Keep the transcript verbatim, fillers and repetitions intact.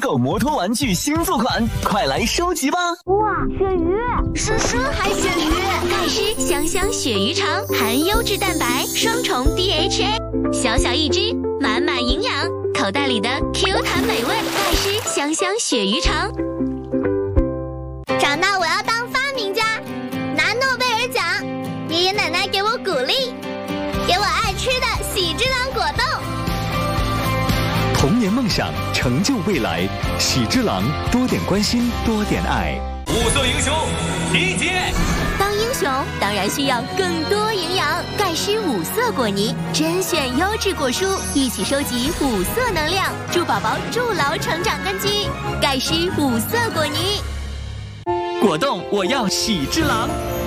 手摩托玩具新作款，快来收集吧！ 哇，鳕鱼， 诗诗还鳕鱼， 钙湿香香鳕鱼肠，含优质蛋白，双重 D H A， 小小一只，满满营养，口袋里的 Q 弹美味，钙湿香香鳕鱼肠。 长大我要当发明家，拿诺贝尔奖。爷爷奶奶给我鼓励，给我爱吃的喜之郎果冻。 童年梦想，成就未来。喜之郎，多点关心，多点爱。 五色英雄，集结！ 当英雄当然需要更多营养，钙湿五色果泥，甄选优质果蔬，一起收集五色能量，助宝宝筑牢成长根基。钙湿五色果泥。 果冻，我要喜之郎。